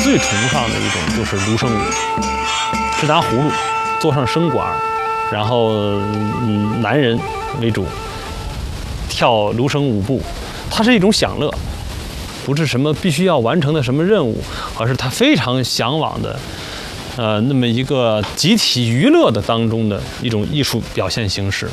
最崇尚的一种就是芦笙舞，是拿葫芦做上笙管，然后男人为主跳芦笙舞步，它是一种享乐，不是什么必须要完成的什么任务，而是他非常向往的，那么一个集体娱乐的当中的一种艺术表现形式。